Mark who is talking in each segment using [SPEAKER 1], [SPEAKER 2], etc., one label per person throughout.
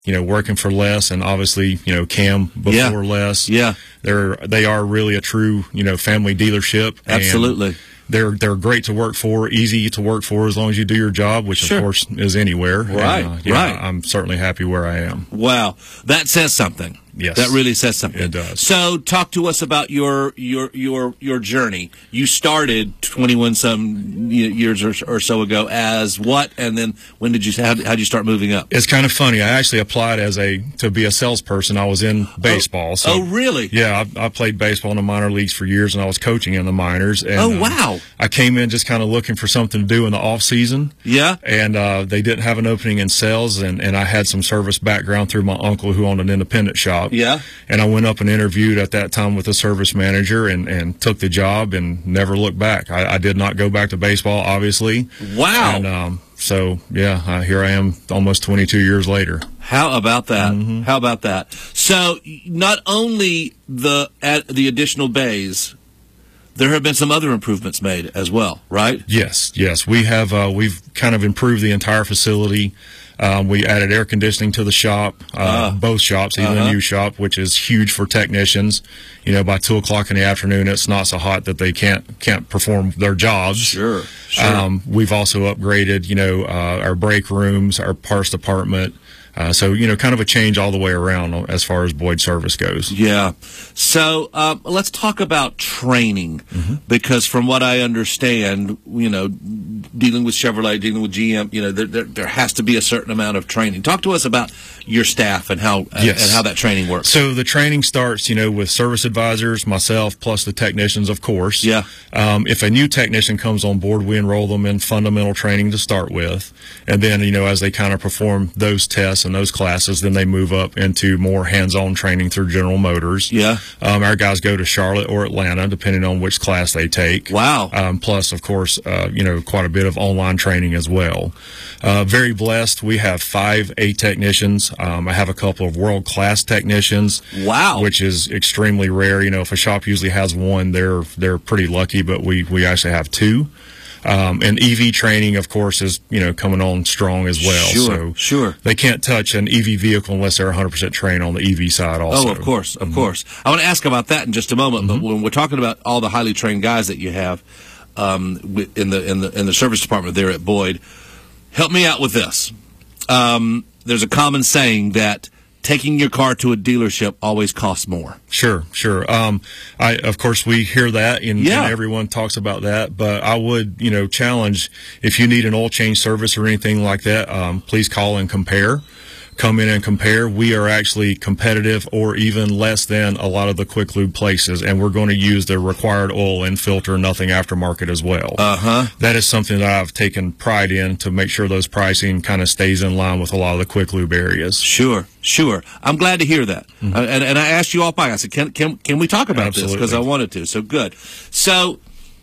[SPEAKER 1] working for Les and obviously, Cam before Les.
[SPEAKER 2] Yeah.
[SPEAKER 1] They are really a true, family dealership.
[SPEAKER 2] Absolutely.
[SPEAKER 1] They're great to work for, easy to work for as long as you do your job, which
[SPEAKER 2] Sure.
[SPEAKER 1] of course is anywhere.
[SPEAKER 2] Right,
[SPEAKER 1] And,
[SPEAKER 2] right.
[SPEAKER 1] I'm certainly happy where I am.
[SPEAKER 2] Wow. That says something.
[SPEAKER 1] Yes.
[SPEAKER 2] That really says something.
[SPEAKER 1] It does.
[SPEAKER 2] So talk to us about your journey. You started 21 some years or so ago as what, and then when did how did you start moving up?
[SPEAKER 1] It's kind of funny. I actually applied to be a salesperson. I was in baseball. So,
[SPEAKER 2] oh, really?
[SPEAKER 1] Yeah, I played baseball in the minor leagues for years, and I was coaching in the minors. And,
[SPEAKER 2] Oh, wow.
[SPEAKER 1] I came in just kind of looking for something to do in the off season.
[SPEAKER 2] Yeah.
[SPEAKER 1] And they didn't have an opening in sales, and I had some service background through my uncle who owned an independent shop.
[SPEAKER 2] Yeah.
[SPEAKER 1] And I went up and interviewed at that time with the service manager and took the job and never looked back. I did not go back to baseball, obviously.
[SPEAKER 2] Wow.
[SPEAKER 1] And so, yeah, here I am almost 22 years later.
[SPEAKER 2] How about that?
[SPEAKER 1] Mm-hmm.
[SPEAKER 2] How about that? So not only the additional bays, there have been some other improvements made as well, right?
[SPEAKER 1] Yes. We have we've kind of improved the entire facility. We added air conditioning to the shop, both shops, even the new shop, which is huge for technicians. By 2 o'clock in the afternoon, it's not so hot that they can't perform their jobs.
[SPEAKER 2] Sure.
[SPEAKER 1] We've also upgraded, our break rooms, our parts department. So, kind of a change all the way around as far as Boyd service goes.
[SPEAKER 2] Yeah. So let's talk about training, because from what I understand, dealing with Chevrolet, dealing with GM, there has to be a certain amount of training. Talk to us about your staff and how that training works.
[SPEAKER 1] So the training starts, with service advisors, myself, plus the technicians, of course.
[SPEAKER 2] Yeah.
[SPEAKER 1] If a new technician comes on board, we enroll them in fundamental training to start with. And then, as they kind of perform those tests and those classes, then they move up into more hands-on training through General Motors.
[SPEAKER 2] Yeah.
[SPEAKER 1] Our guys go to Charlotte or Atlanta, depending on which class they take.
[SPEAKER 2] Wow.
[SPEAKER 1] Plus, of course, quite a bit of online training as well. Very blessed. We have 5 A technicians. I have a couple of world-class technicians.
[SPEAKER 2] Wow.
[SPEAKER 1] Which is extremely rare. If a shop usually has 1, they're pretty lucky, but we actually have 2. And EV training, of course, is, coming on strong as well.
[SPEAKER 2] Sure.
[SPEAKER 1] They can't touch an EV vehicle unless they're 100% trained on the EV side also.
[SPEAKER 2] Oh, of course. I want to ask about that in just a moment, but when we're talking about all the highly trained guys that you have in the service department there at Boyd, help me out with this. There's a common saying that taking your car to a dealership always costs more.
[SPEAKER 1] Sure. Of course, we hear that, and everyone talks about that. But I would, challenge, if you need an oil change service or anything like that, please call and compare. Come in and compare. We are actually competitive or even less than a lot of the quick lube places, and we're going to use the required oil and filter, nothing aftermarket as well. That is something that I've taken pride in to make sure those pricing kind of stays in line with a lot of the quick lube areas.
[SPEAKER 2] Sure. I'm glad to hear that. And I asked you all back. I said, can we talk about this? Because I wanted to. So good. So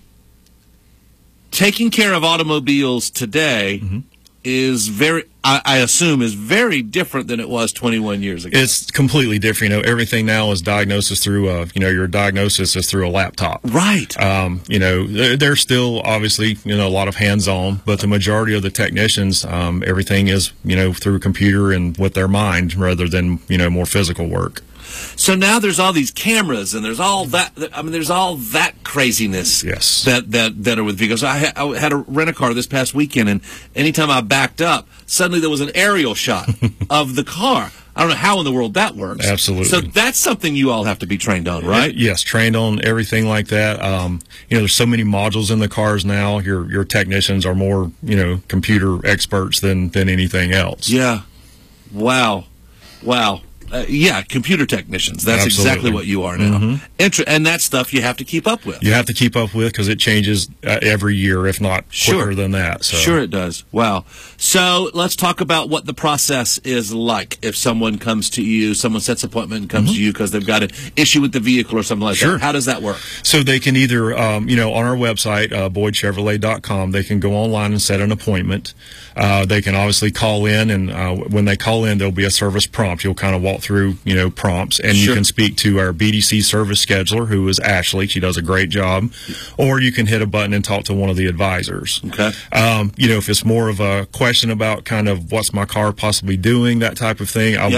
[SPEAKER 2] taking care of automobiles today is I assume is very different than it was 21 years ago.
[SPEAKER 1] It's completely different. Everything now is diagnosis through your diagnosis is through a laptop.
[SPEAKER 2] Right.
[SPEAKER 1] There's still obviously, a lot of hands-on, but the majority of the technicians, everything is, through a computer and with their mind rather than, more physical work.
[SPEAKER 2] So now there's all these cameras and there's all that. There's all that craziness.
[SPEAKER 1] Yes.
[SPEAKER 2] That are with vehicles. I had to rent a car this past weekend, and anytime I backed up, suddenly there was an aerial shot of the car. I don't know how in the world that works.
[SPEAKER 1] Absolutely.
[SPEAKER 2] So that's something you all have to be trained on, right?
[SPEAKER 1] Yes, trained on everything like that. There's so many modules in the cars now. Your technicians are more, computer experts than anything else.
[SPEAKER 2] Yeah. Wow. Computer technicians. That's
[SPEAKER 1] Absolutely.
[SPEAKER 2] Exactly what you are now. And that stuff you have to keep up with.
[SPEAKER 1] You have to keep up with because it changes every year, if not quicker than that. So.
[SPEAKER 2] Sure it does. Wow. So let's talk about what the process is like if someone comes to you, someone sets an appointment and comes to you because they've got an issue with the vehicle or something like that. How does that work?
[SPEAKER 1] So they can either, on our website, BoydChevrolet.com, they can go online and set an appointment. They can obviously call in, and when they call in, there'll be a service prompt. You'll kind of walk out through, prompts, and you can speak to our BDC service scheduler, who is Ashley. She does a great job. Or you can hit a button and talk to one of the advisors.
[SPEAKER 2] Okay.
[SPEAKER 1] If it's more of a question about kind of what's my car possibly doing, that type of thing,